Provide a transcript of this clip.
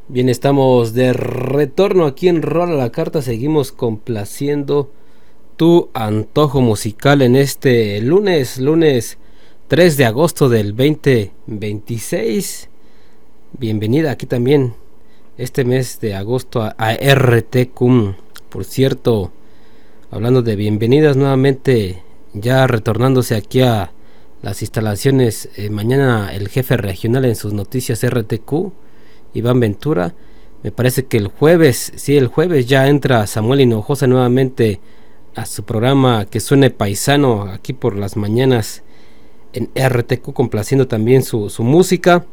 Bien, estamos de retorno aquí en Rola la Carta. Seguimos complaciendo tu antojo musical en este lunes 3 de agosto del 2026. Bienvenida aquí también este mes de agosto a RTCUM. Por cierto, hablando de bienvenidas nuevamente, ya retornándose aquí a las instalaciones, mañana el jefe regional en sus noticias RTQ, Iván Ventura. Me parece que el jueves ya entra Samuel Hinojosa nuevamente a su programa Que Suene Paisano aquí por las mañanas en RTQ, complaciendo también su música.